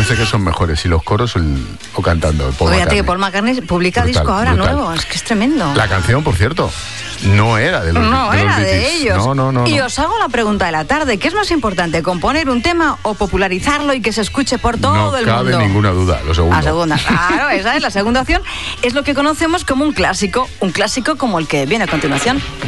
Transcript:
no sé qué son mejores, si los coros o cantando. Fíjate que Paul McCartney publica Brutal, disco ahora brutal. nuevo, es que es tremendo. La canción, por cierto, no era de los No era de ellos. No. Y os hago la pregunta de la tarde, ¿qué es más importante, componer un tema o popularizarlo y que se escuche por todo el mundo? No cabe ninguna duda, lo segundo. La segunda, claro, esa es la segunda opción. Es lo que conocemos como un clásico como el que viene a continuación.